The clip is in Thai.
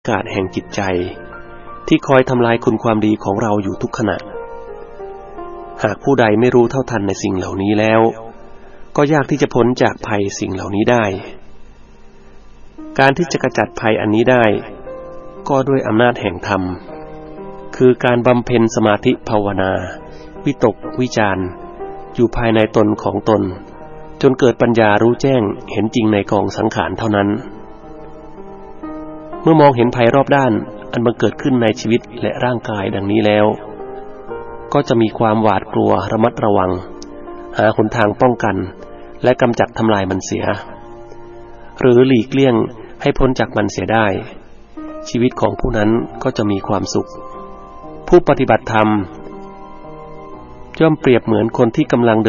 กาศแห่งจิตใจที่คอยทำลายคุณความดีของเราอยู่ทุกขณะหากผู้ใดไม่รู้เท่าทันในสิ่งเหล่านี้แล้วก็ยากที่จะพ้นจากภัยสิ่งเหล่านี้ได้การที่จะกระจัดภัยอันนี้ได้ก็ด้วยอำนาจแห่งธรรมคือการบำเพ็ญสมาธิภาวนาวิตกวิจารณ์อยู่ภายในตนของตนจนเกิดปัญญารู้แจ้งเห็นจริงในกองสังขารเท่านั้นเมื่อมองเห็นภัยรอบด้านอันบังเกิดขึ้นในชีวิตและร่างกายดังนี้แล้วก็จะมีความหวาดกลัวระมัดระวังหาหนทางป้องกันและกำจัดทำลายมันเสียหรือหลีกเลี่ยงให้พ้นจากมันเสียได้ชีวิตของผู้นั้นก็จะมีความสุขผู้ปฏิบัติธรรมย่อมเปรียบเหมือนคนที่กำลังเดิน